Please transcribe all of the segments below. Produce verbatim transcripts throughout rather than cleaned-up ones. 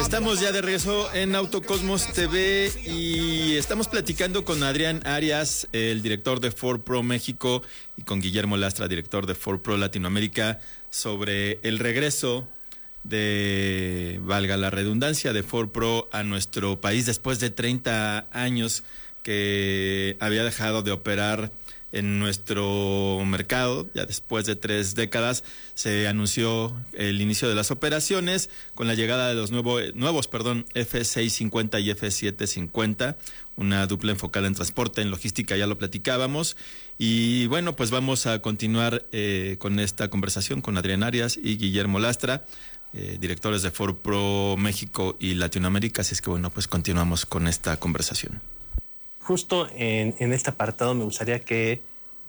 Estamos ya de regreso en Autocosmos T V y estamos platicando con Adrián Arias, el director de Ford Pro México, y con Guillermo Lastra, director de Ford Pro Latinoamérica, sobre el regreso de, valga la redundancia, de Ford Pro a nuestro país después de treinta años que había dejado de operar en nuestro mercado. Ya después de tres décadas se anunció el inicio de las operaciones con la llegada de los nuevo, nuevos perdón, F seiscientos cincuenta y F setecientos cincuenta, una dupla enfocada en transporte, en logística, ya lo platicábamos. Y bueno, pues vamos a continuar eh, con esta conversación con Adrián Arias y Guillermo Lastra, eh, directores de Ford Pro México y Latinoamérica. Así es que bueno, pues continuamos con esta conversación. Justo en, en este apartado me gustaría que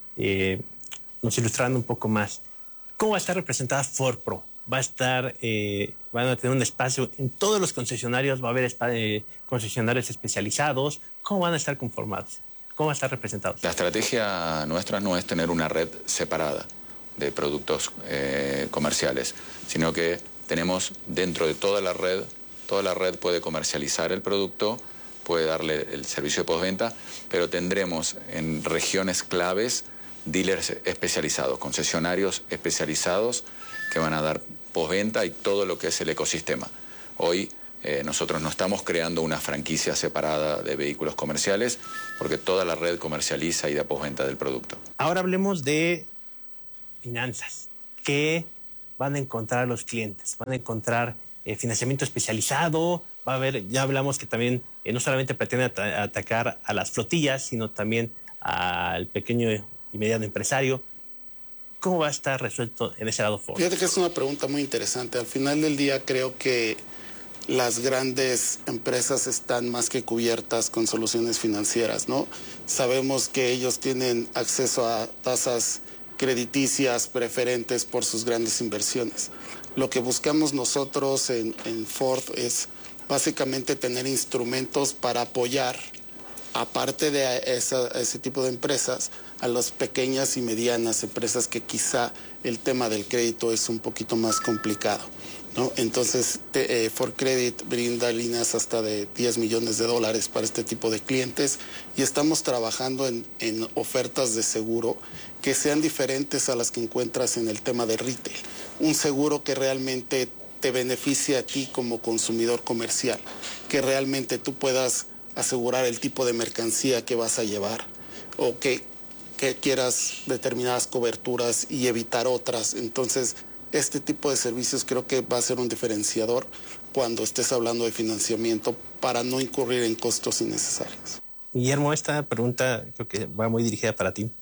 eh, nos ilustraran un poco más. ¿Cómo va a estar representada Ford Pro? ¿Va a estar, eh, van a tener un espacio en todos los concesionarios? ¿Va a haber eh, concesionarios especializados? ¿Cómo van a estar conformados? ¿Cómo va a estar representados? La estrategia nuestra no es tener una red separada de productos eh, comerciales, sino que tenemos dentro de toda la red, toda la red puede comercializar el producto, puede darle el servicio de postventa, pero tendremos en regiones claves dealers especializados, concesionarios especializados que van a dar postventa y todo lo que es el ecosistema. Hoy eh, nosotros no estamos creando una franquicia separada de vehículos comerciales porque toda la red comercializa y da postventa del producto. Ahora hablemos de finanzas. ¿Qué van a encontrar los clientes? ¿Van a encontrar eh, financiamiento especializado? Va a haber, ya hablamos que también eh, no solamente pretende at atacar a las flotillas, sino también al pequeño y mediano empresario. ¿Cómo va a estar resuelto en ese lado Ford? Fíjate que es una pregunta muy interesante. Al final del día creo que las grandes empresas están más que cubiertas con soluciones financieras, ¿no? Sabemos que ellos tienen acceso a tasas crediticias preferentes por sus grandes inversiones. Lo que buscamos nosotros en, en Ford es básicamente tener instrumentos para apoyar, aparte de esa, ese tipo de empresas, a las pequeñas y medianas empresas que quizá el tema del crédito es un poquito más complicado, ¿no? Entonces, te, eh, Ford Credit brinda líneas hasta de diez millones de dólares para este tipo de clientes y estamos trabajando en, en ofertas de seguro que sean diferentes a las que encuentras en el tema de retail. Un seguro que realmente te beneficie a ti como consumidor comercial, que realmente tú puedas asegurar el tipo de mercancía que vas a llevar o que, que quieras determinadas coberturas y evitar otras. Entonces, este tipo de servicios creo que va a ser un diferenciador cuando estés hablando de financiamiento para no incurrir en costos innecesarios. Guillermo, esta pregunta creo que va muy dirigida para ti.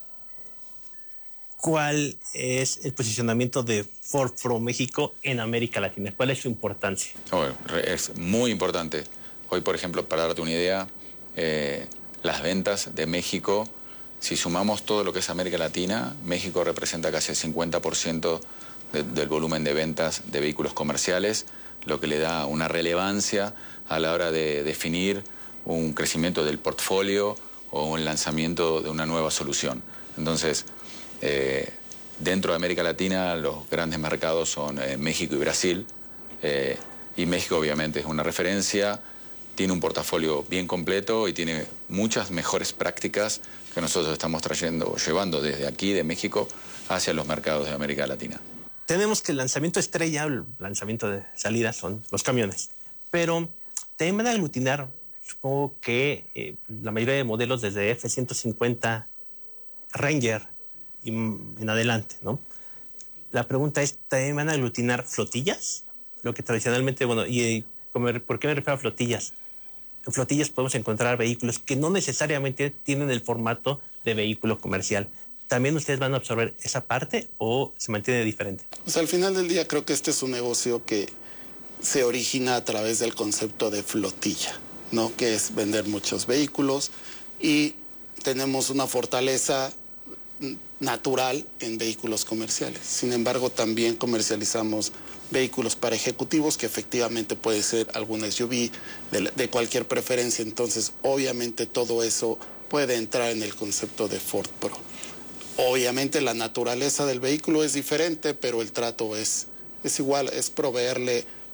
¿Cuál es el posicionamiento de Ford Pro México en América Latina? ¿Cuál es su importancia? Oh, es muy importante. Hoy, por ejemplo, para darte una idea, eh, las ventas de México, si sumamos todo lo que es América Latina, México representa casi el cincuenta por ciento de, del volumen de ventas de vehículos comerciales, lo que le da una relevancia a la hora de definir un crecimiento del portfolio o un lanzamiento de una nueva solución. Entonces, Eh, dentro de América Latina los grandes mercados son eh, México y Brasil, eh, y México obviamente es una referencia, tiene un portafolio bien completo y tiene muchas mejores prácticas que nosotros estamos trayendo, llevando desde aquí de México hacia los mercados de América Latina. Tenemos que el lanzamiento estrella, el lanzamiento de salida son los camiones, pero también van a aglutinar, supongo que eh, la mayoría de modelos desde F ciento cincuenta Ranger y en adelante, ¿no? La pregunta es, ¿también van a aglutinar flotillas? Lo que tradicionalmente, bueno, y ¿por qué me refiero a flotillas? En flotillas podemos encontrar vehículos que no necesariamente tienen el formato de vehículo comercial. ¿También ustedes van a absorber esa parte o se mantiene diferente? Pues al final del día creo que este es un negocio que se origina a través del concepto de flotilla, ¿no? Que es vender muchos vehículos y tenemos una fortaleza natural en vehículos comerciales. Sin embargo, también comercializamos vehículos para ejecutivos que efectivamente puede ser algún S U V de, de cualquier preferencia. Entonces, obviamente todo eso puede entrar en el concepto de Ford Pro. Obviamente la naturaleza del vehículo es diferente, pero el trato es, es igual, es proveerle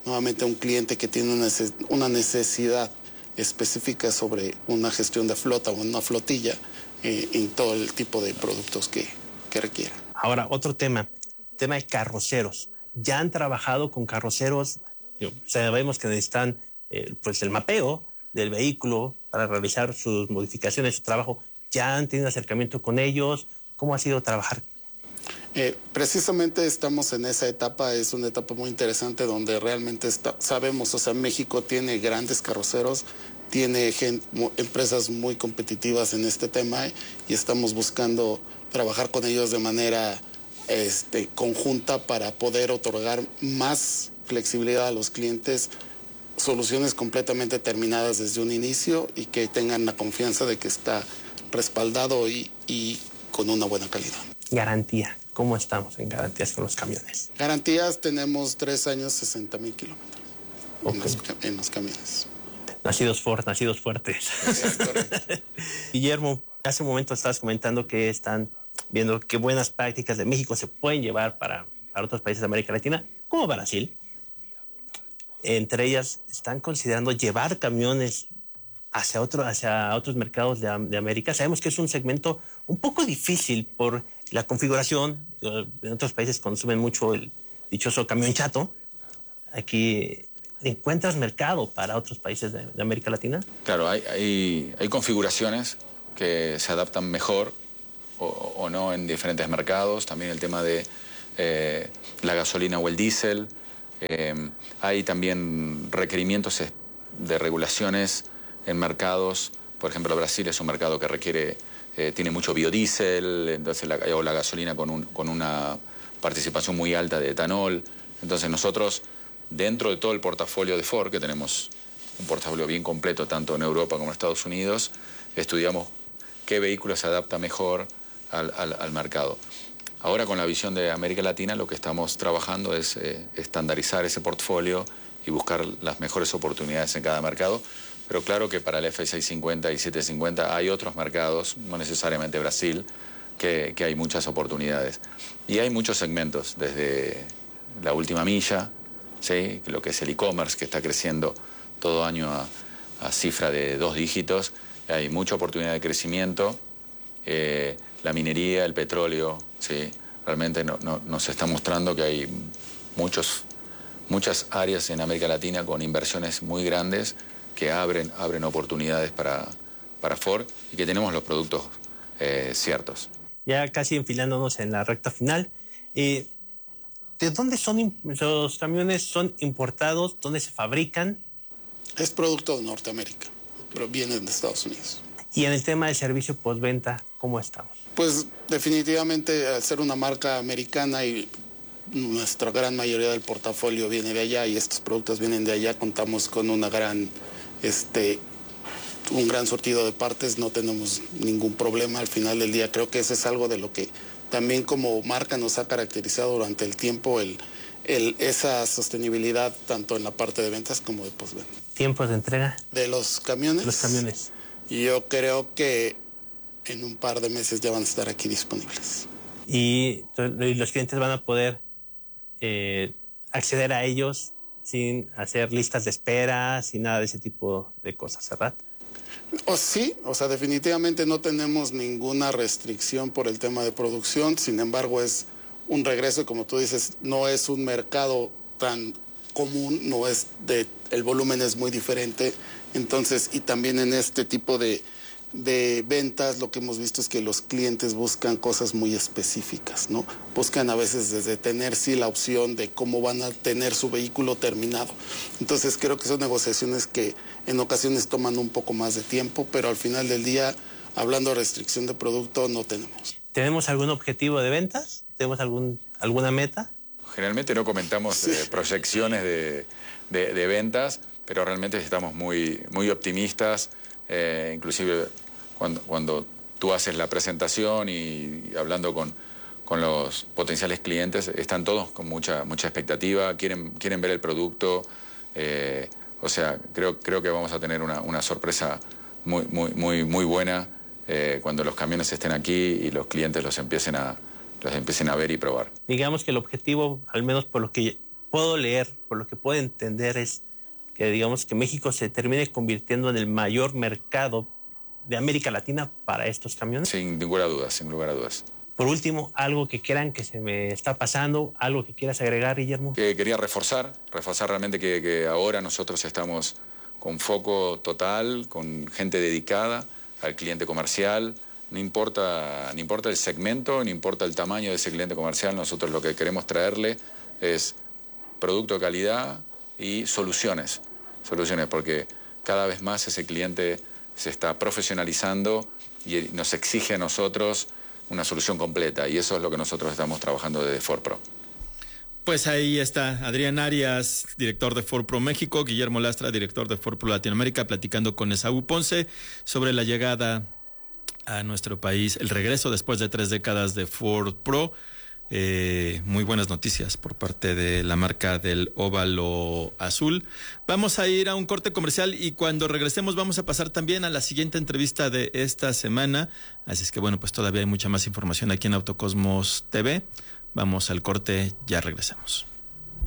nuevamente un cliente que tiene una necesidad específica sobre una gestión de flota o una flotilla eh, en todo el tipo de productos que, que requiera. Ahora, otro tema, tema de carroceros. ¿Ya han trabajado con carroceros? Yo, sabemos que necesitan eh, pues el mapeo del vehículo para realizar sus modificaciones, su trabajo. ¿Ya han tenido acercamiento con ellos? ¿Cómo ha sido trabajar? Eh, precisamente estamos en esa etapa, es una etapa muy interesante donde realmente está, sabemos, o sea, México tiene grandes carroceros, tiene gente, empresas muy competitivas en este tema y estamos buscando trabajar con ellos de manera este, conjunta para poder otorgar más flexibilidad a los clientes, soluciones completamente terminadas desde un inicio y que tengan la confianza de que está respaldado y, y con una buena calidad. Garantía. ¿Cómo estamos en garantías con los camiones? Garantías tenemos tres años, sesenta mil kilómetros okay. en, los, en los camiones. Nacidos, for, nacidos fuertes. Sí, Guillermo, hace un momento estabas comentando que están viendo qué buenas prácticas de México se pueden llevar para, para otros países de América Latina, como Brasil. Entre ellas, están considerando llevar camiones hacia, otro, hacia otros mercados de, de América. Sabemos que es un segmento un poco difícil por la configuración. En otros países consumen mucho el dichoso camión chato. Aquí, ¿encuentras mercado para otros países de, de América Latina? Claro, hay, hay, hay configuraciones que se adaptan mejor o, o no en diferentes mercados. También el tema de eh, la gasolina o el diésel. Eh, hay también requerimientos de regulaciones en mercados. Por ejemplo, Brasil es un mercado que requiere, eh, tiene mucho biodiesel, entonces la, o la gasolina con, un, con una participación muy alta de etanol. Entonces nosotros, dentro de todo el portafolio de Ford, que tenemos un portafolio bien completo tanto en Europa como en Estados Unidos, estudiamos qué vehículo se adapta mejor al, al, al mercado. Ahora, con la visión de América Latina, lo que estamos trabajando es eh, estandarizar ese portfolio y buscar las mejores oportunidades en cada mercado. Pero claro que para el F seiscientos cincuenta y setecientos cincuenta hay otros mercados, no necesariamente Brasil, que, que hay muchas oportunidades. Y hay muchos segmentos, desde la última milla, ¿sí? Lo que es el e-commerce, que está creciendo todo año a, a cifra de dos dígitos. Hay mucha oportunidad de crecimiento. Eh, la minería, el petróleo, ¿sí? Realmente no, no, nos está mostrando que hay muchos, muchas áreas en América Latina con inversiones muy grandes que abren, abren oportunidades para, para Ford y que tenemos los productos eh, ciertos. Ya casi enfilándonos en la recta final, eh, ¿de dónde son los camiones? ¿Son importados? ¿Dónde se fabrican? Es producto de Norteamérica, pero vienen de Estados Unidos. Y en el tema de servicio postventa, ¿cómo estamos? Pues definitivamente, al ser una marca americana y nuestra gran mayoría del portafolio viene de allá y estos productos vienen de allá, contamos con una gran, este, un gran surtido de partes, no tenemos ningún problema. Al final del día creo que eso es algo de lo que también como marca nos ha caracterizado durante el tiempo, el, el, esa sostenibilidad tanto en la parte de ventas como de postventa. ¿Tiempos de entrega? De los camiones. Los camiones. Yo creo que en un par de meses ya van a estar aquí disponibles. Y los clientes van a poder eh, acceder a ellos sin hacer listas de espera, sin nada de ese tipo de cosas, ¿verdad? O sí, o sea, definitivamente no tenemos ninguna restricción por el tema de producción, sin embargo es un regreso y como tú dices, no es un mercado tan común, no es de, el volumen es muy diferente, entonces, y también en este tipo de, de ventas lo que hemos visto es que los clientes buscan cosas muy específicas, ¿no? Buscan a veces desde tener sí la opción de cómo van a tener su vehículo terminado. Entonces creo que son negociaciones que en ocasiones toman un poco más de tiempo, pero al final del día, hablando de restricción de producto, no tenemos. ¿Tenemos algún objetivo de ventas? ¿Tenemos algún, alguna meta? Generalmente no comentamos sí. eh, proyecciones de, de, de ventas, pero realmente estamos muy, muy optimistas, eh, inclusive cuando, cuando tú haces la presentación y, y hablando con, con los potenciales clientes, están todos con mucha, mucha expectativa, quieren, quieren ver el producto, eh, o sea, creo, creo que vamos a tener una, una sorpresa muy, muy, muy, muy buena eh, cuando los camiones estén aquí y los clientes los empiecen a, los empiecen a ver y probar. Digamos que el objetivo, al menos por lo que puedo leer, por lo que puedo entender es que digamos que México se termine convirtiendo en el mayor mercado de América Latina para estos camiones. Sin ninguna duda, sin lugar a dudas. Por último, algo que quieran que se me está pasando, algo que quieras agregar, Guillermo. Que quería reforzar, reforzar realmente que, que ahora nosotros estamos con foco total, con gente dedicada al cliente comercial. No importa, no importa el segmento, no importa el tamaño de ese cliente comercial, nosotros lo que queremos traerle es producto de calidad y soluciones, soluciones, porque cada vez más ese cliente se está profesionalizando y nos exige a nosotros una solución completa, y eso es lo que nosotros estamos trabajando desde Ford Pro. Pues ahí está Adrián Arias, director de Ford Pro México, Guillermo Lastra, director de Ford Pro Latinoamérica, platicando con Esaú Ponce sobre la llegada a nuestro país, el regreso después de tres décadas de Ford Pro. Eh, muy buenas noticias por parte de la marca del óvalo azul. Vamos a ir a un corte comercial y cuando regresemos vamos a pasar también a la siguiente entrevista de esta semana. Así es que bueno, pues todavía hay mucha más información aquí en Autocosmos T V. Vamos al corte, ya regresamos.